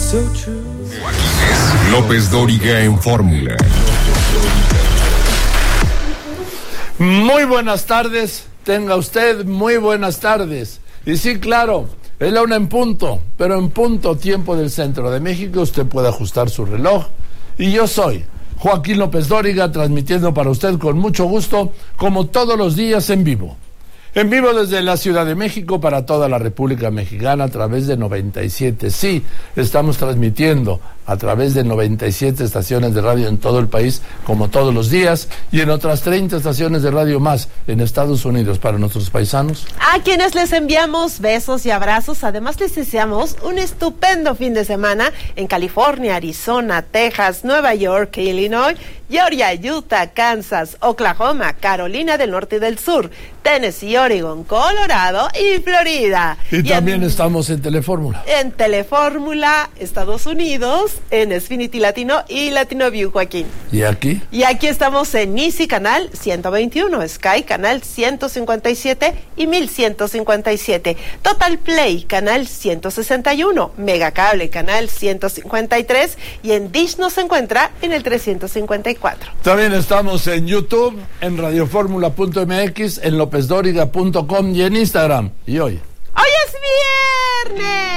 López Dóriga en Fórmula. Muy buenas tardes, tenga usted muy buenas tardes. Y sí, claro, es la 1 en punto, pero en punto tiempo del centro de México usted puede ajustar su reloj. Y yo soy Joaquín López Dóriga, transmitiendo para usted con mucho gusto, como todos los días en vivo. En vivo desde la Ciudad de México para toda la República Mexicana a través de 97. Sí, estamos transmitiendo a través de 97 estaciones de radio en todo el país, como todos los días, y en otras 30 estaciones de radio más en Estados Unidos para nuestros paisanos. A quienes les enviamos besos y abrazos, además les deseamos un estupendo fin de semana en California, Arizona, Texas, Nueva York, Illinois, Georgia, Utah, Kansas, Oklahoma, Carolina del Norte y del Sur, Tennessee, Oregon, Colorado y Florida. Y también estamos en Telefórmula. En Telefórmula, Estados Unidos, en Xfinity Latino y Latino View, Joaquín. ¿Y aquí? Y aquí estamos en Easy Canal 121, Sky Canal 157 y 1157, Total Play Canal 161, Megacable Canal 153 y en Dish nos encuentra en el 354. También estamos en YouTube, en radioformula.mx, en lopesdoriga.com y en Instagram. Y hoy ¡Hoy es viernes!